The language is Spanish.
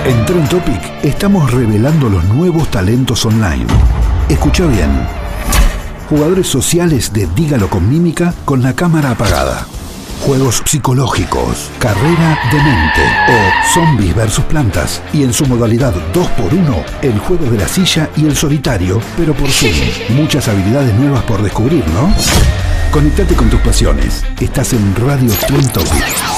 En Trend Topic estamos revelando los nuevos talentos online. Escucha bien. Jugadores sociales de Dígalo con Mímica con la cámara apagada. Juegos psicológicos, carrera de mente o zombies versus plantas. Y en su modalidad 2x1, el juego de la silla y el solitario, pero por Zoom. Muchas habilidades nuevas por descubrir, ¿no? Conectate con tus pasiones. Estás en Radio Trend Topic.